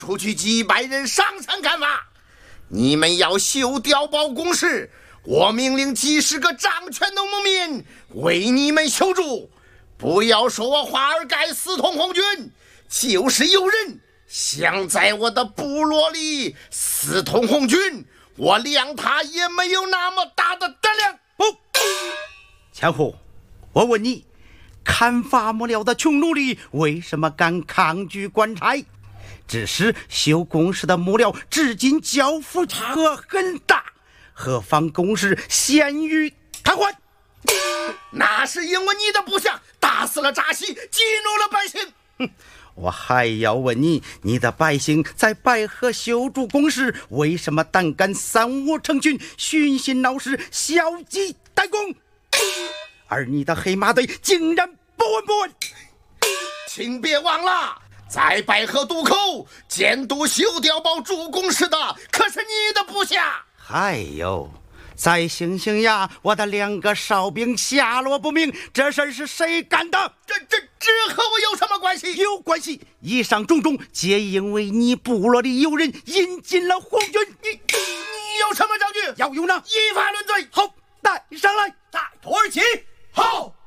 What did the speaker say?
出去几百人上山干嘛？你们要修碉堡工事，我命令几十个掌权的农民为你们修筑。不要说我华尔盖四通红军，就是有人想在我的部落里私通红军，我谅他也没有那么大的胆量。 不，强虎，我问你，砍伐木料的穷奴隶为什么敢抗拒官差？只是修工事的木料至今交付额很大，何方公事咸于瘫痪？ 那是因为你的部下打死了扎西，激怒了百姓。 我还要问你，你的百姓在白河修筑工事，为什么胆敢三五成群，寻衅闹事，消极怠工？而你的黑马队竟然不闻不问。 请别忘了，在白河渡口监督修碉堡筑工事的可是你的部下。 还有在星星崖，我的2个哨兵下落不明，这事儿是谁干的？ 这和我有什么关系？ 有关系，以上种种皆因为你部落里有人引进了红军。 你有什么证据？ 要有呢， 依法论罪。 好，带上来。 在土耳其。好。